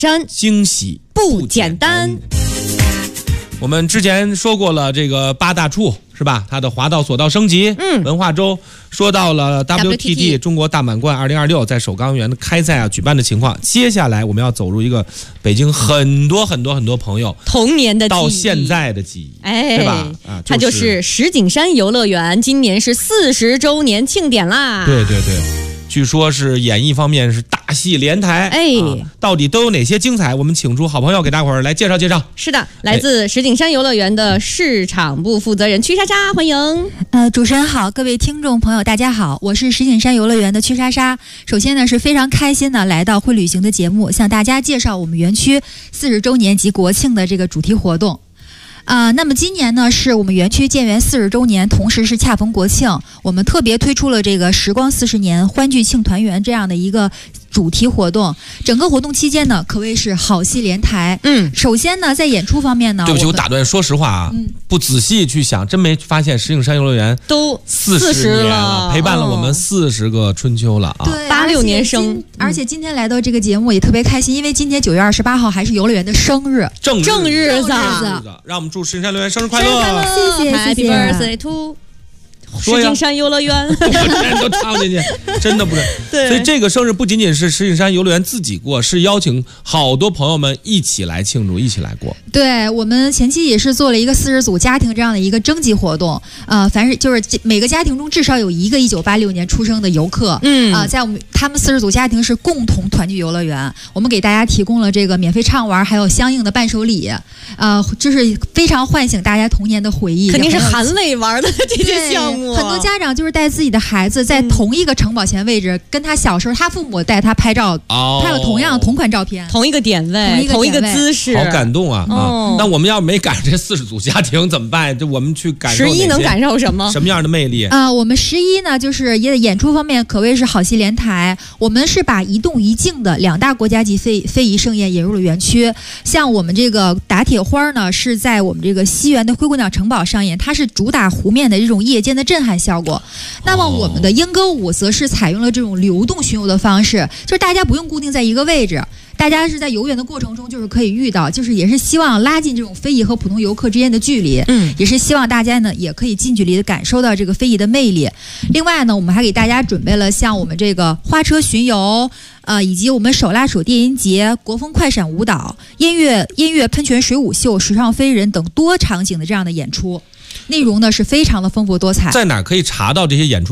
真惊喜不简单。 我们之前说过了，这个八大处是吧？它的华道索道升级，文化周说到了 WTT 中国大满贯2026在首钢园的开赛举办的情况。接下来我们要走入一个北京很多朋友童年的记忆到现在的记忆，对吧？ 它就是石景山游乐园，今年是40周年庆典啦。 对。据说是演艺方面是大戏连台，到底都有哪些精彩？我们请出好朋友给大伙儿来介绍介绍。 是的，来自石景山游乐园的市场部负责人曲莎莎，欢迎。 主持人好，各位听众朋友大家好，我是石景山游乐园的曲莎莎。首先呢是非常开心的来到会旅行的节目，向大家介绍我们园区40周年及国庆的这个主题活动。那么今年呢是我们园区建园40周年，同时是恰逢国庆，我们特别推出了这个时光40年欢聚庆团圆这样的一个主题活动。整个活动期间呢可谓是好戏连台。首先呢在演出方面呢， 对不起我打断，说实话啊，不仔细去想真没发现石景山游乐园都 40年了，陪伴了我们40个春秋了啊。 对 ，86年生。 而且今天来到这个节目也特别开心，因为今天9月28号还是游乐园的生日， 正日子。 让我们祝石景山游乐园生日快乐！ 谢谢 Happy birthday to 石景山游乐园。 我这人都插进去，真的不是。 对， 所以这个生日不仅仅是石景山游乐园自己过，是邀请好多朋友们一起来庆祝，一起来过。 对，我们前期也是做了一个40组家庭这样的一个征集活动。凡是就是每个家庭中至少有一个1986年出生的游客。在他们40组家庭是共同团聚游乐园，我们给大家提供了这个免费畅玩，还有相应的伴手礼。就是非常唤醒大家童年的回忆， 肯定是含泪玩的这些项目。 很多家长就是带自己的孩子在同一个城堡前位置，跟他小时候他父母带他拍照，拍了同款照片， 同一个点位，同一个姿势， 好感动啊！那我们要没赶上这40组家庭怎么办？就我们去感受 11能感受什么？ 什么样的魅力？ 我们11呢，就是演出方面可谓是好戏连台。我们是把一动一静的2大国家级非遗盛宴引入了园区。像我们这个打铁花呢，是在我们这个西园的灰姑娘城堡上演，它是主打湖面的这种夜间的震撼效果。那么我们的莺歌舞则是采用了这种流动巡游的方式，就是大家不用固定在一个位置，大家是在游园的过程中就是可以遇到，就是也是希望拉近这种非遗和普通游客之间的距离。也是希望大家呢也可以近距离的感受到这个非遗的魅力。另外呢，我们还给大家准备了像我们这个花车巡游，以及我们手拉手电音节、国风快闪舞蹈、音乐喷泉水舞秀、水上飞人等多场景的这样的演出。内容呢是非常的丰富多彩。 在哪可以查到这些演出